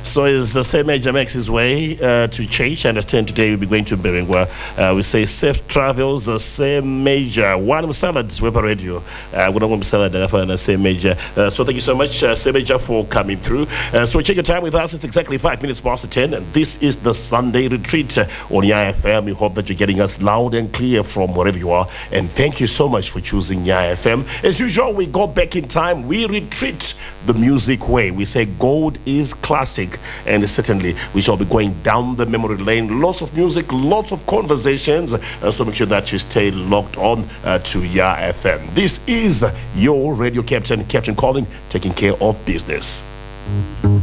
So is the same major makes his way to change. I understand today we'll be going to Beringwa. We say safe travels, the same major. One salad, Weber Radio. We don't want salad, the same major. So thank you so much, same major, for coming through. So check your time with us. It's exactly 5 minutes past 10, and this is the Sunday Retreat on Nya FM. We hope that you're getting us loud and clear from wherever you are. And thank you so much for choosing Nya FM. As usual, we go back in time. We retreat the music way. We say gold is classic, and certainly we shall be going down the memory lane. Lots of music, lots of conversations, so make sure that you stay locked on to Nya FM. This is your radio captain, Captain Colin, taking care of business.